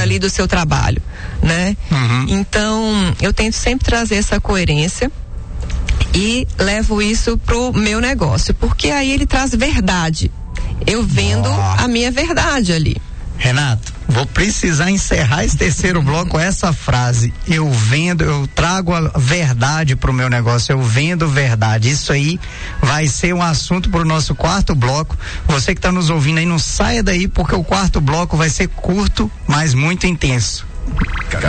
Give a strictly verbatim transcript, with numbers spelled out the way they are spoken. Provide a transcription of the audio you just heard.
ali do seu trabalho, né? Uhum. Então, eu tento sempre trazer essa coerência e levo isso pro meu negócio, porque aí ele traz verdade. Eu vendo oh. a minha verdade ali. Renato, vou precisar encerrar esse terceiro bloco com essa frase: eu vendo, eu trago a verdade pro meu negócio, eu vendo verdade. Isso aí vai ser um assunto pro nosso quarto bloco. Você que está nos ouvindo aí, não saia daí, porque o quarto bloco vai ser curto, mas muito intenso.